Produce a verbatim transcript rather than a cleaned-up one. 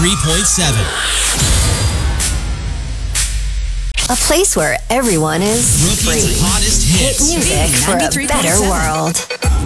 ninety-three point seven. A place where everyone is Brookings' free. hottest Hit hits. music for a better world.